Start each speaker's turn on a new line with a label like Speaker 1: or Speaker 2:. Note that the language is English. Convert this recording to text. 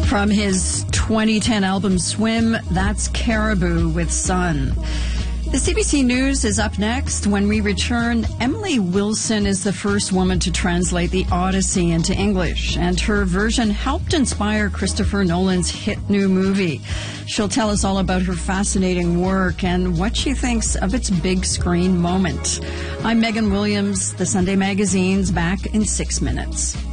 Speaker 1: From his 2010 album Swim, that's Caribou with Sun. The CBC News is up next. When we return, Emily Wilson is the first woman to translate the Odyssey into English, and her version helped inspire Christopher Nolan's hit new movie. She'll tell us all about her fascinating work and what she thinks of its big screen moment. I'm Megan Williams. The Sunday Magazine's back in 6 minutes.